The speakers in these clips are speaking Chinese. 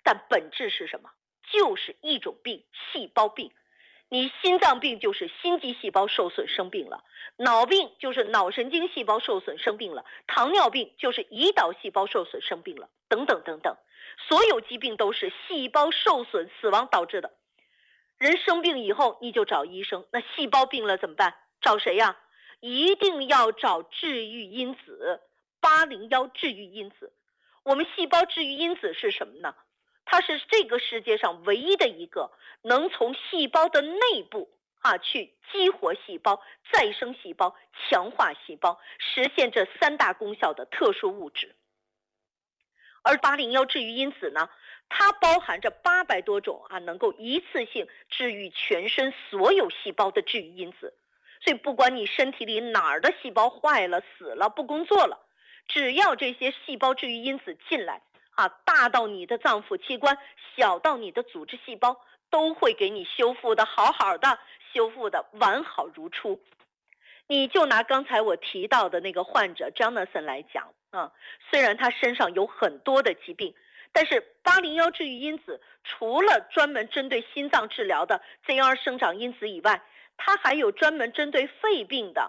但本质是什么？就是一种病，细胞病。你心脏病就是心肌细胞受损生病了，脑病就是脑神经细胞受损生病了，糖尿病就是胰岛细胞受损生病了，等等等等。所有疾病都是细胞受损死亡导致的。人生病以后你就找医生，那细胞病了怎么办？找谁呀？一定要找治愈因子，801治愈因子。我们细胞治愈因子是什么呢？它是这个世界上唯一的一个能从细胞的内部去激活细胞、再生细胞、强化细胞，实现这3大功效的特殊物质。而801治愈因子呢，它包含着800多种能够一次性治愈全身所有细胞的治愈因子。所以不管你身体里哪儿的细胞坏了、死了、不工作了，只要这些细胞治愈因子进来大到你的脏腑器官，小到你的组织细胞，都会给你修复的好好的，修复的完好如初。你就拿刚才我提到的那个患者 Jonathan 来讲虽然他身上有很多的疾病，但是801治愈因子除了专门针对心脏治疗的 Z2 生长因子以外，它还有专门针对肺病的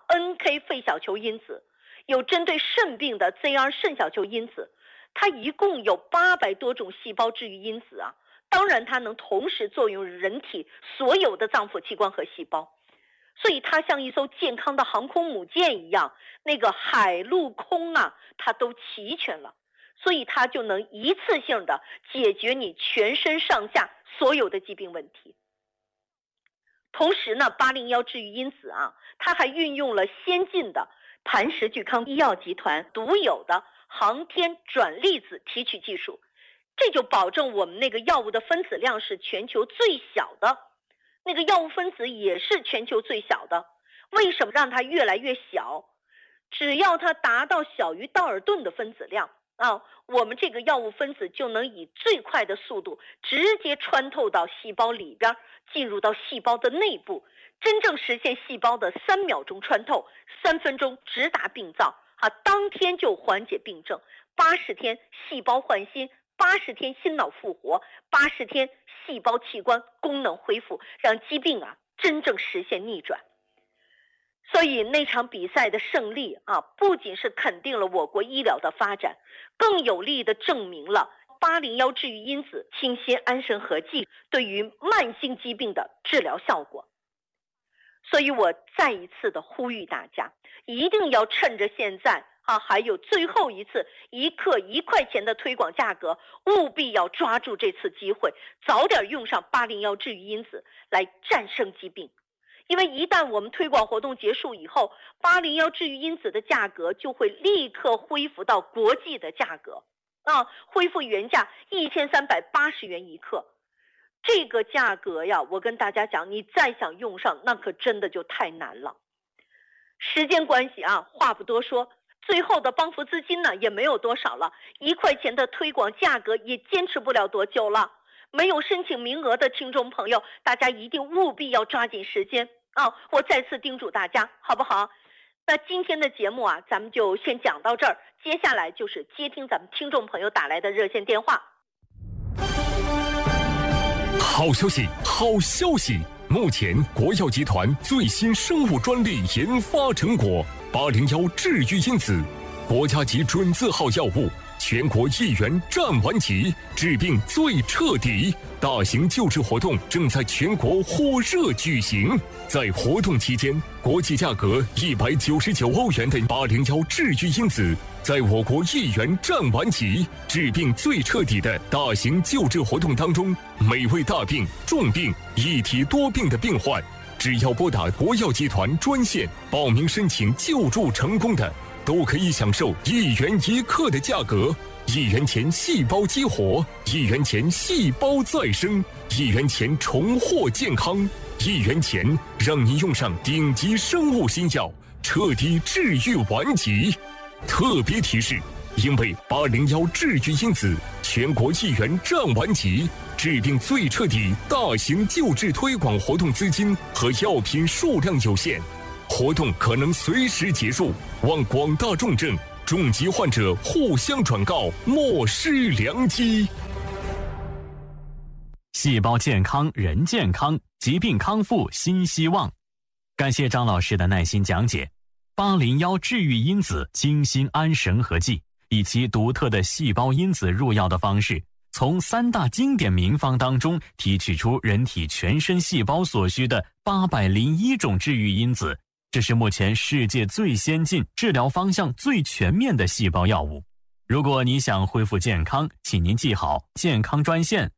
NK 肺小球因子，有针对肾病的 Z2 肾小球因子。它一共有800多种细胞治愈因子当然它能同时作用人体所有的脏腑器官和细胞，所以它像一艘健康的航空母舰一样，那个海陆空它都齐全了，所以它就能一次性的解决你全身上下所有的疾病问题。同时呢，801治愈因子它还运用了先进的磐石聚康医药集团独有的航天转粒子提取技术，这就保证我们那个药物的分子量是全球最小的，那个药物分子也是全球最小的。为什么让它越来越小？只要它达到小于道尔顿的分子量我们这个药物分子就能以最快的速度直接穿透到细胞里边，进入到细胞的内部，真正实现细胞的3秒钟穿透，3分钟直达病灶当天就缓解病症，80天细胞换新，80天心脑复活，80天细胞器官功能恢复，让疾病真正实现逆转。所以那场比赛的胜利不仅是肯定了我国医疗的发展，更有力地证明了801治愈因子清心安神合剂对于慢性疾病的治疗效果。所以我再一次的呼吁大家，一定要趁着现在还有最后一次1克1块钱的推广价格，务必要抓住这次机会，早点用上801治愈因子来战胜疾病。因为一旦我们推广活动结束以后，801治愈因子的价格就会立刻恢复到国际的价格恢复原价1380元1克。这个价格我跟大家讲，你再想用上那可真的就太难了。时间关系话不多说，最后的帮扶资金呢也没有多少了，1块钱的推广价格也坚持不了多久了。没有申请名额的听众朋友，大家一定务必要抓紧时间我再次叮嘱大家，好不好？那今天的节目咱们就先讲到这儿，接下来就是接听咱们听众朋友打来的热线电话。 好消息，好消息！目前国药集团最新生物专利研发成果801治愈因子，国家级准字号药物，全国1元占完齐，治病最彻底。大型救治活动正在全国火热举行，在活动期间，国际价格199欧元的801治愈因子，在我国1元占完齐，治病最彻底的大型救治活动当中，每位大病、重病、一体多病的病患，只要拨打国药集团专线报名申请救助成功的，都可以享受1元1克的价格，1元钱细胞激活，1元钱细胞再生，1元钱重获健康，1元钱让你用上顶级生物新药，彻底治愈顽疾。特别提示，因为801治愈因子全国1元占完齐，治病最彻底大型救治推广活动资金和药品数量有限，活动可能随时结束，望广大重症、重疾患者互相转告，莫失良机。 细胞健康，人健康，疾病康复新希望。感谢张老师的耐心讲解。801治愈因子精心安神和剂，以其独特的细胞因子入药的方式，从3大经典名方当中提取出人体全身细胞所需的801种治愈因子，这是目前世界最先进、治疗方向最全面的细胞药物。如果你想恢复健康，请您记好健康专线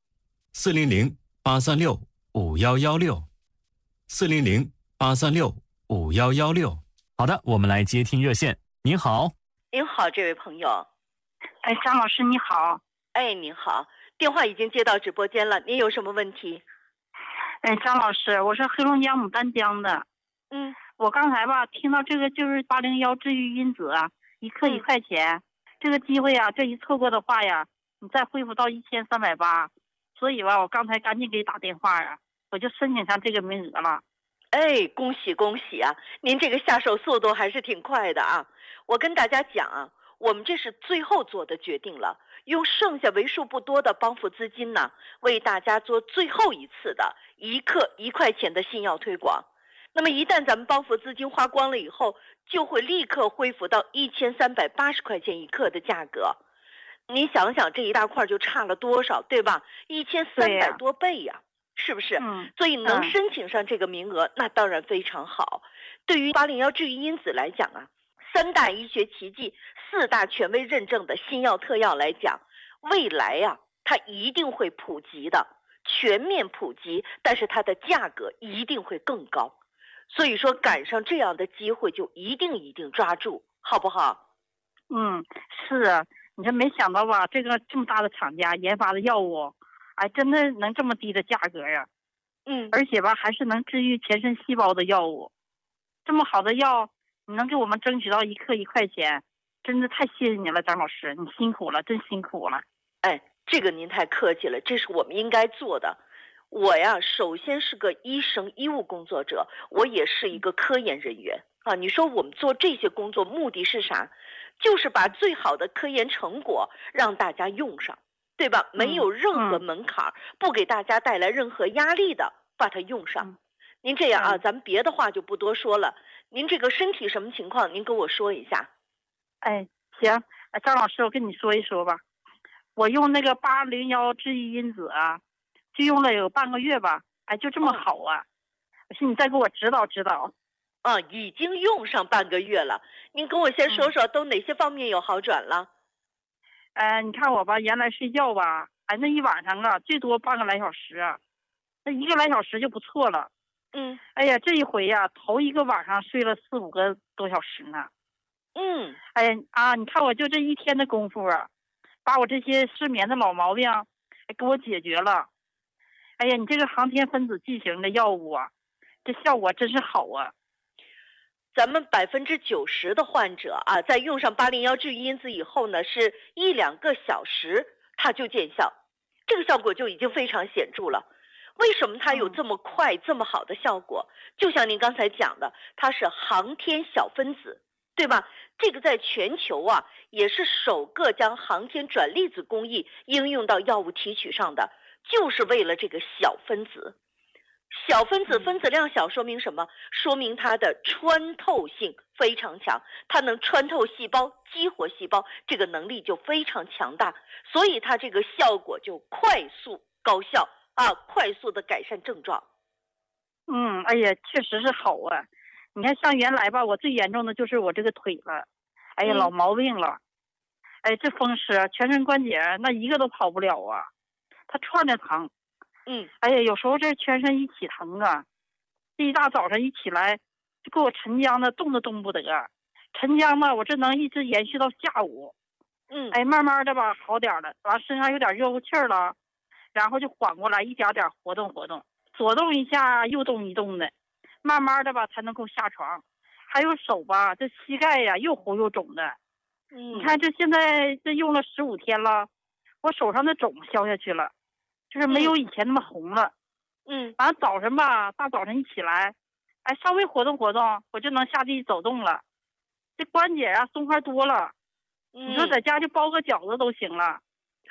：400-836-5116，400-836-5116。好的，我们来接听热线。您好。 您好，这位朋友。 张老师你好。 您好，电话已经接到直播间了，您有什么问题？ 张老师，我是黑龙江牡丹江的。我刚才听到这个就是801治愈因子啊，1克1块钱，这个机会啊，这一错过的话呀，你再恢复到1380，所以我刚才赶紧给你打电话呀，我就申请上这个名额了。 恭喜恭喜啊！您这个下手速度还是挺快的啊！我跟大家讲啊，我们这是最后做的决定了，用剩下为数不多的帮扶资金呢，为大家做最后一次的1克1块钱的新药推广。那么一旦咱们帮扶资金花光了以后，就会立刻恢复到1380块钱1克的价格。你想想这一大块就差了多少，对吧？1300多倍呀，是不是？所以能申请上这个名额，那当然非常好。对于801治愈因子来讲啊，3大医学奇迹、4大权威认证的新药特药来讲，未来呀，它一定会普及的，全面普及，但是它的价格一定会更高。所以说赶上这样的机会就一定抓住，好不好？ 是啊，你说没想到吧，这么大的厂家研发的药物，真的能这么低的价格呀。而且还是能治愈全身细胞的药物，这么好的药，你能给我们争取到1克1块钱，真的太谢谢你了，张老师，你辛苦了，真辛苦了。 这个您太客气了，这是我们应该做的。我呀，首先是个医生、医务工作者，我也是一个科研人员啊。你说我们做这些工作目的是啥？就是把最好的科研成果让大家用上，对吧？没有任何门槛，不给大家带来任何压力的，把它用上。您这样啊，咱们别的话就不多说了。您这个身体什么情况？您跟我说一下。 行，张老师，我跟你说一说吧。我用那个801治愈因子啊，就用了有半个月吧，就这么好啊！我寻思你再给我指导指导。 已经用上半个月了，您跟我先说说都哪些方面有好转了？ 你看我吧，原来睡觉吧，那一晚上啊，最多半个来小时啊，那1个来小时就不错了。这一回呀，头一个晚上睡了4、5个多小时呢。你看我就这一天的功夫啊，把我这些失眠的老毛病给我解决了。你这个航天分子剂型的药物啊，这效果真是好啊。 咱们90%的患者啊，在用上801治愈因子以后呢，是1、2个小时它就见效，这个效果就已经非常显著了。为什么它有这么快、这么好的效果？就像您刚才讲的，它是航天小分子，对吧？这个在全球啊，也是首个将航天转粒子工艺应用到药物提取上的，就是为了这个小分子。小分子分子量小说明什么？说明它的穿透性非常强，它能穿透细胞、激活细胞，这个能力就非常强大，所以它这个效果就快速高效啊，快速的改善症状。 确实是好啊。你看像原来吧，我最严重的就是我这个腿了，老毛病了。这风湿全身关节那一个都跑不了啊，它串着疼。有时候这全身一起疼啊，这一大早上一起来就给我沉僵的动都动不得，沉僵吧我这能一直延续到下午。慢慢的吧好点了，完身上有点热乎气儿了，然后就缓过来，一点点活动活动，左动一下右动一动的，慢慢的吧才能够下床。还有手吧，这膝盖呀又红又肿的。你看这现在这用了15天了，我手上的肿消下去了，就是没有以前那么红了。完了早晨吧，大早晨一起来，稍微活动活动，我就能下地走动了，这关节啊松快多了。你说在家就包个饺子都行了。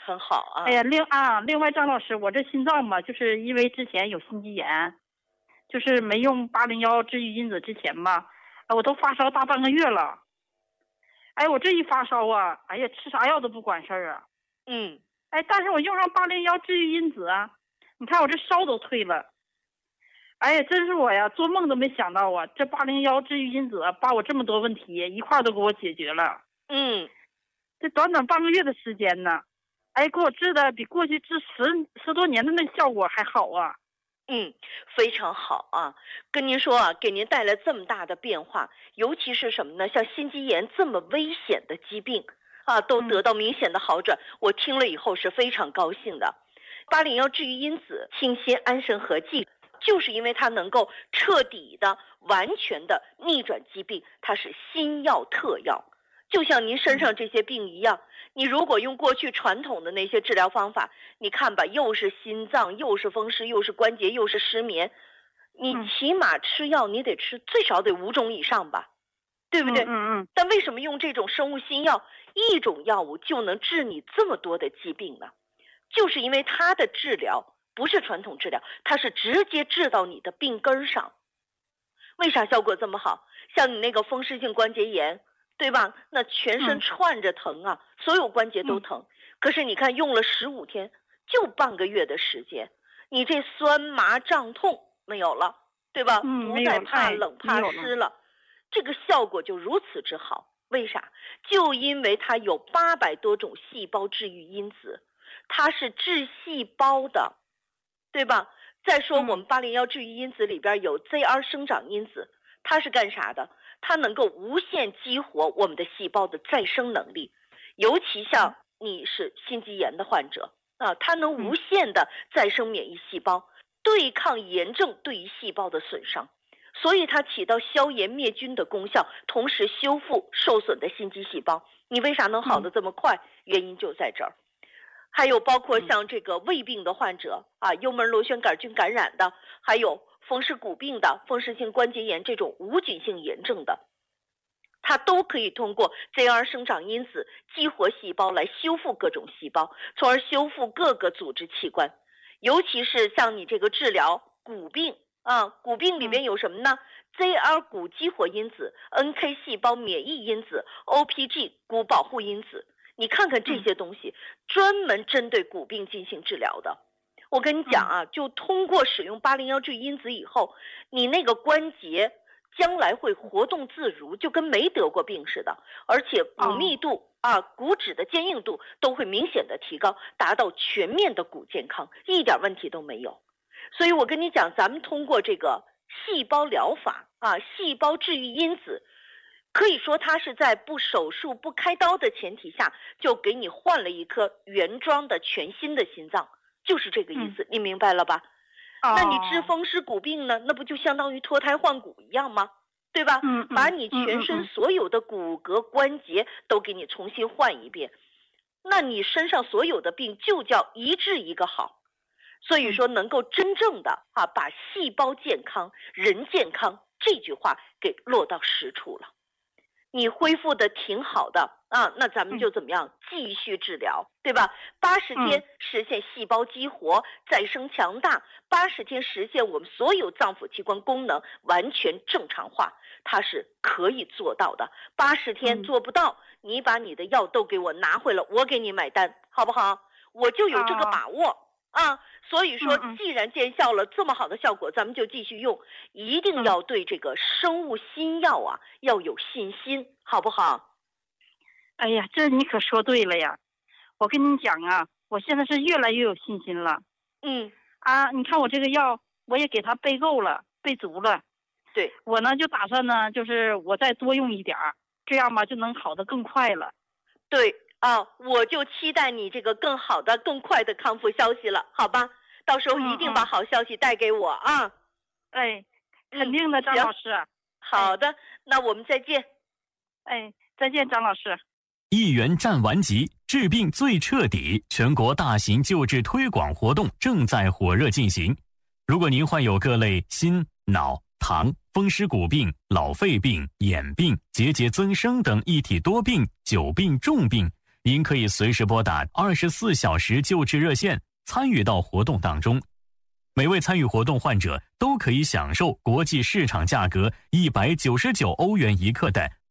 很好啊。 哎呀，另外张老师，我这心脏吧，就是因为之前有心肌炎，就是没用801治愈因子之前吧，我都发烧大半个月了。哎，我这一发烧啊，哎呀，吃啥药都不管事儿啊。哎，但是我用上801治愈因子啊，你看我这烧都退了。哎呀，真是我呀，做梦都没想到啊，这801治愈因子把我这么多问题一块都给我解决了。这短短半个月的时间呢，哎，给我治的比过去治十多年的那效果还好啊。 非常好啊！跟您说啊，给您带来这么大的变化，尤其是什么呢？像心肌炎这么危险的疾病啊，都得到明显的好转。我听了以后是非常高兴的。801治愈因子清心安神和剂，就是因为它能够彻底的、完全的逆转疾病，它是新药特药。就像您身上这些病一样，你如果用过去传统的那些治疗方法，你看吧，又是心脏，又是风湿，又是关节，又是失眠，你起码吃药你得吃最少得5种以上吧，对不对？但为什么用这种生物新药，一种药物就能治你这么多的疾病呢？就是因为它的治疗不是传统治疗，它是直接治到你的病根上。为啥效果这么好？像你那个风湿性关节炎，对吧？那全身串着疼啊，所有关节都疼。可是你看，用了15天，就半个月的时间，你这酸麻胀痛没有了，对吧？不再怕冷怕湿了，这个效果就如此之好。为啥？就因为它有800多种细胞治愈因子，它是治细胞的，对吧？再说我们801治愈因子里边有 ZR 生长因子，它是干啥的？它能够无限激活我们的细胞的再生能力，尤其像你是心肌炎的患者啊，它能无限的再生免疫细胞，对抗炎症对于细胞的损伤，所以它起到消炎灭菌的功效，同时修复受损的心肌细胞。你为啥能好得这么快？原因就在这儿。还有包括像这个胃病的患者啊，幽门螺旋杆菌感染的，还有风湿骨病的、风湿性关节炎这种无菌性炎症的，它都可以通过 ZR 生长因子激活细胞来修复各种细胞，从而修复各个组织器官。尤其是像你这个治疗骨病啊，骨病里面有什么呢？ZR 骨激活因子、NK 细胞免疫因子、OPG 骨保护因子，你看看这些东西，专门针对骨病进行治疗的。我跟你讲啊，就通过使用801治愈因子以后，你那个关节将来会活动自如，就跟没得过病似的，而且骨密度啊、骨质的坚硬度都会明显的提高，达到全面的骨健康，一点问题都没有。所以我跟你讲，咱们通过这个细胞疗法啊，细胞治愈因子，可以说它是在不手术不开刀的前提下，就给你换了一颗原装的全新的心脏，就是这个意思，你明白了吧？那你治风湿骨病呢，那不就相当于脱胎换骨一样吗？对吧？把你全身所有的骨骼关节都给你重新换一遍，那你身上所有的病就叫一治一个好。所以说能够真正的把细胞健康、人健康这句话给落到实处了。你恢复的挺好的啊，那咱们就怎么样继续治疗，对吧？80天实现细胞激活、再生强大，80天实现我们所有脏腑器官功能完全正常化，它是可以做到的。80天做不到，你把你的药都给我拿回来，我给你买单，好不好？我就有这个把握啊。所以说既然见效了，这么好的效果，咱们就继续用，一定要对这个生物新药啊要有信心，好不好？ 哎呀，这你可说对了呀！我跟你讲啊，我现在是越来越有信心了。你看我这个药，我也给它备够了，备足了。 对， 我呢就打算呢，就是我再多用一点儿，这样吧就能好得更快了。 对啊，我就期待你这个更好的、更快的康复消息了，好吧？到时候一定把好消息带给我啊！ 哎，肯定的，张老师。 好的，那我们再见。 哎，再见，张老师。 一元战完级，治病最彻底，全国大型救治推广活动正在火热进行。如果您患有各类心、脑、糖、风湿骨病、老肺病、眼病、结节增生等一体多病、久病重病， 您可以随时拨打24小时救治热线，参与到活动当中。每位参与活动患者都可以享受国际市场价格199欧元一克的